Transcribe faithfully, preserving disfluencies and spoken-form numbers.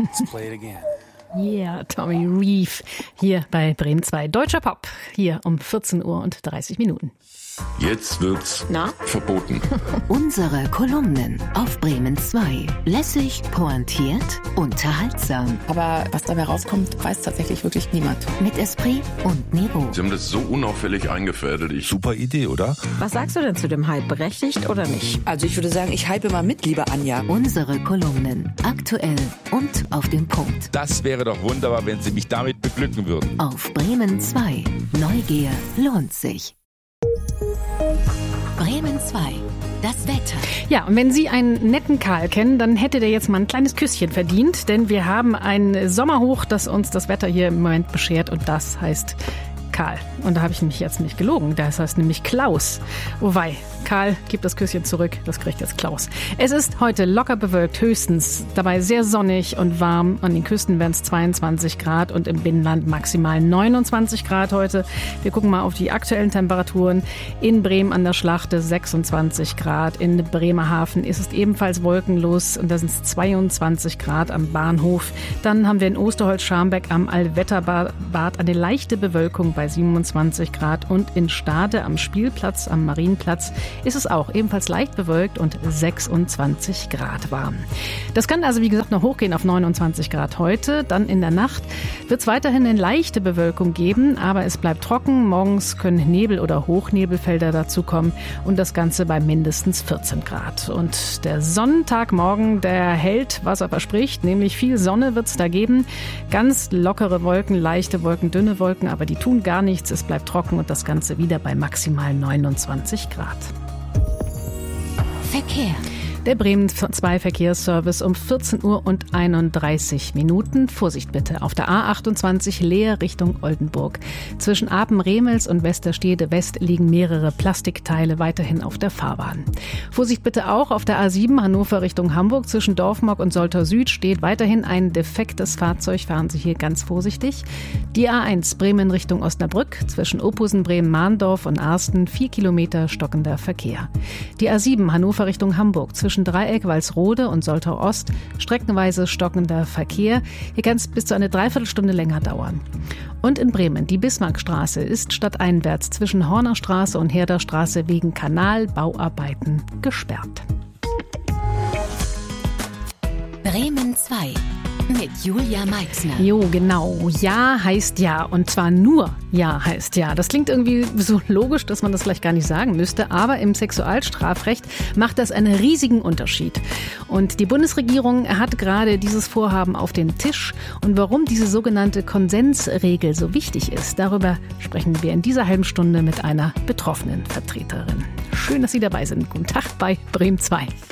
Let's play it again. Yeah, Tommy Reeve hier bei Bremen zwei. Deutscher Pop hier um vierzehn Uhr und dreißig Minuten. Jetzt wird's Na? verboten. Unsere Kolumnen auf Bremen zwei. Lässig, pointiert, unterhaltsam. Aber was dabei rauskommt, weiß tatsächlich wirklich niemand. Mit Esprit und Niveau. Sie haben das so unauffällig eingefädelt. Ich Super Idee, oder? Was sagst du denn zu dem Hype? Berechtigt oder nicht? Also ich würde sagen, ich hype mal mit, liebe Anja. Unsere Kolumnen. Aktuell und auf den Punkt. Das wäre doch wunderbar, wenn Sie mich damit beglücken würden. Auf Bremen zwei. Neugier lohnt sich. Bremen zwei. Das Wetter. Ja, und wenn Sie einen netten Karl kennen, dann hätte der jetzt mal ein kleines Küsschen verdient, denn wir haben ein Sommerhoch, das uns das Wetter hier im Moment beschert, und das heißt Karl. Und da habe ich nämlich jetzt nicht gelogen. Das heißt nämlich Klaus. Oh wei, Karl, gib das Küsschen zurück. Das kriegt jetzt Klaus. Es ist heute locker bewölkt, höchstens. Dabei sehr sonnig und warm. An den Küsten werden es zweiundzwanzig Grad und im Binnenland maximal neunundzwanzig Grad heute. Wir gucken mal auf die aktuellen Temperaturen. In Bremen an der Schlachte sechsundzwanzig Grad. In Bremerhaven ist es ebenfalls wolkenlos und da sind es zweiundzwanzig Grad am Bahnhof. Dann haben wir in Osterholz-Scharmbeck am Allwetterbad eine leichte Bewölkung bei siebenundzwanzig Grad und in Stade am Spielplatz, am Marienplatz, ist es auch ebenfalls leicht bewölkt und sechsundzwanzig Grad warm. Das kann also wie gesagt noch hochgehen auf neunundzwanzig Grad heute. Dann in der Nacht wird es weiterhin eine leichte Bewölkung geben, aber es bleibt trocken. Morgens können Nebel- oder Hochnebelfelder dazukommen und das Ganze bei mindestens vierzehn Grad. Und der Sonntag morgen, der hält, was er verspricht, nämlich viel Sonne wird es da geben. Ganz lockere Wolken, leichte Wolken, dünne Wolken, aber die tun gar nichts. Es bleibt trocken und das Ganze wieder bei maximal neunundzwanzig Grad. Verkehr. Der Bremen zwei Verkehrsservice um vierzehn Uhr und einunddreißig Minuten. Vorsicht bitte auf der A achtundzwanzig Leer Richtung Oldenburg. Zwischen Apen-Remels und Westerstede West liegen mehrere Plastikteile weiterhin auf der Fahrbahn. Vorsicht bitte auch auf der A sieben Hannover Richtung Hamburg. Zwischen Dorfmock und Soltau Süd steht weiterhin ein defektes Fahrzeug. Fahren Sie hier ganz vorsichtig. Die A eins Bremen Richtung Osnabrück. Zwischen Ophusen, Bremen, Mahndorf und Arsten vier Kilometer stockender Verkehr. Die A sieben Hannover Richtung Hamburg. Zwischen Zwischen Dreieck, Walsrode und Soltau Ost streckenweise stockender Verkehr. Hier kann es bis zu eine Dreiviertelstunde länger dauern. Und in Bremen, die Bismarckstraße ist stadteinwärts zwischen Hornerstraße und Herderstraße wegen Kanalbauarbeiten gesperrt. Bremen zwei. Mit Julia Meixner. Jo, genau. Ja heißt ja. Und zwar nur Ja heißt ja. Das klingt irgendwie so logisch, dass man das vielleicht gar nicht sagen müsste. Aber im Sexualstrafrecht macht das einen riesigen Unterschied. Und die Bundesregierung hat gerade dieses Vorhaben auf den Tisch. Und warum diese sogenannte Konsensregel so wichtig ist, darüber sprechen wir in dieser halben Stunde mit einer betroffenen Vertreterin. Schön, dass Sie dabei sind. Guten Tag bei Bremen zwei.